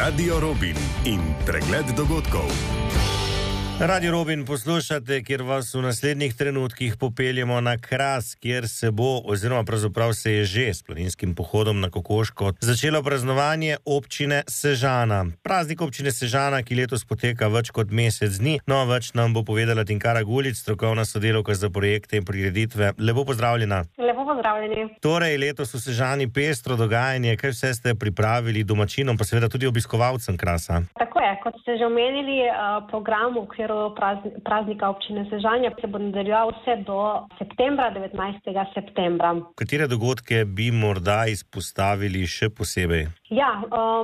Radio Robin in pregled dogodkov. Radio Robin poslušate, kjer vas v naslednjih trenutkih popeljemo na Kras, kjer se bo, oziroma pravzaprav se je že s planinskim pohodom na Kokoško začelo praznovanje občine Sežana. Praznik občine Sežana, ki letos poteka več kot mesec dni. No, več nam bo povedala Tinkara Gulič, strokovna sodelavka za projekte in prireditve. Lepo pozdravljena. Lepo pozdravljeni. Torej, letos v Sežani pestro dogajanje, kaj vse ste pripravili domačinom, pa seveda tudi obiskovalcem Krasa? Tako je, kot ste že omenili, program v okviru praznika občine Sežana se bo nadaljeval vse do septembra, 19. septembra. Katere dogodke bi morda izpostavili še posebej? Ja,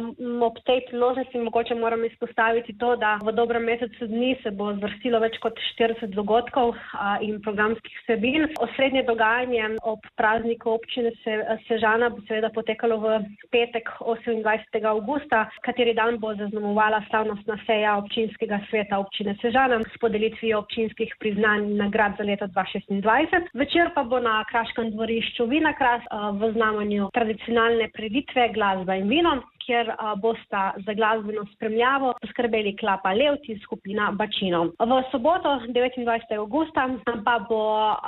ob tej priložnosti mogoče moram izpostaviti to, da v dobrem mesecu dni se bo zvrstilo več kot 40 dogodkov in programskih vsebin. Osrednje dogajanje ob prazniku občine Sežana bo seveda potekalo v petek 28. avgusta, kateri dan bo zaznamovala slavnostna seja občinskega sveta občine Sežana s podelitvijo občinskih priznanj in nagrad za leto 2026. Večer pa bo na kraškem dvorišču Vinakras v znamenju tradicionalne prireditve glasba in vino, kjer bosta za glasbeno spremljavo poskrbeli Klapa Levt in skupina Bačino. V soboto, 29. avgusta, pa bo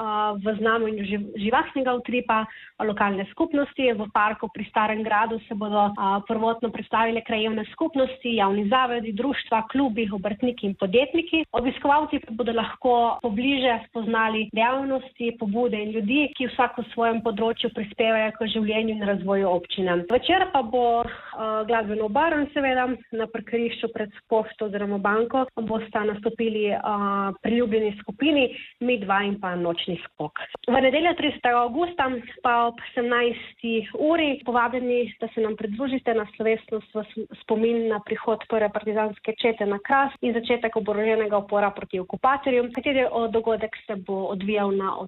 v znamenju živahnega utripa lokalne skupnosti v parku pri Starem gradu se bodo prvotno predstavile krajevne skupnosti, javni zavodi, društva, klubi, obrtniki in podjetniki. Obiskovalci pa bodo lahko pobliže spoznali dejavnosti, pobude in ljudi, ki vsak v svojem področju prispevajo k življenju in razvoju občine. Večer pa bo glasbeno barn, seveda, na parkirišču pred pošto oziroma banko bosta nastopili priljubljeni skupini Mi2 in pa Nočni skok. V nedeljo 30. avgusta pa ob 17. uri povabljeni, da se nam pridružite na slovesnost v spomin na prihod prve partizanske čete na Kras in začetek oboroženega upora proti okupatorju, kateri dogodek se bo odvijal na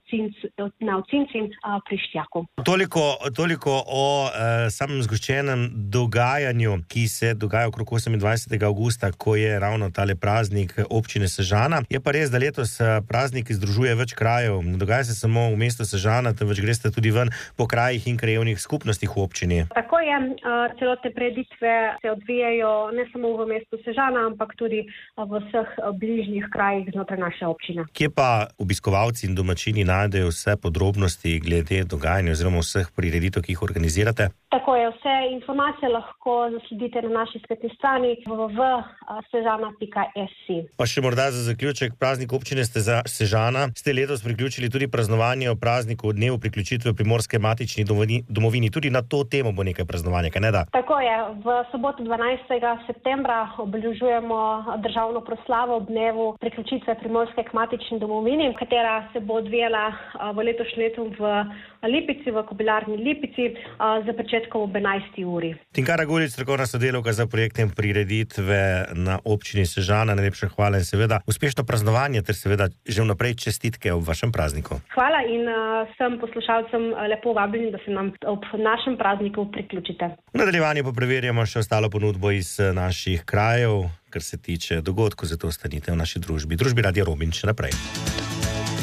Ocinci pri Štjaku. Toliko o samem zgoščenem dogajanju, ki se dogaja okrog 28. avgusta, ko je ravno tale praznik občine Sežana. Je pa res, da letos praznik združuje več krajev. Ne dogaja se samo v mestu Sežana, temveč greste tudi ven po krajih in krajevnih skupnostih v občini. Tako je, celotne prireditve se odvijajo ne samo v mestu Sežana, ampak tudi v vseh bližnjih krajih znotraj naše občine. Kje pa obiskovalci in domačini najdejo vse podrobnosti glede dogajanja oziroma vseh prireditev, ki jih organizirate? Tako je, vse informacije lahko zasledite na naši spletni strani www.sežana.si. Pa še morda za zaključek, praznik občine Sežana ste letos priključili tudi praznovanje o prazniku dnevu priključitve Primorske matični domovini. Tudi na to temo bo nekaj praznovanja, kaj ne da? Tako je, v soboto 12. septembra obeležujemo državno proslavo ob dnevu priključitve Primorske k matični domovini, katera se bo odvijala v letošnjem letu v Lipici, v Kobilarni Lipici, za začetkom ob 11. uri. Tinkara Gulič, strokovna sodelavka za projekte in prireditve na občini Sežana, najlepša hvala in seveda uspešno praznovanje ter seveda že vnaprej čestitke ob vašem prazniku. Hvala in vsem poslušalcem lepo vabljeni, da se nam ob našem prazniku priključite. V nadaljevanju pa preverjamo še ostalo ponudbo iz naših krajev, kar se tiče dogodkov, zato ostanite v naši družbi. Družbi Radio Robin še naprej.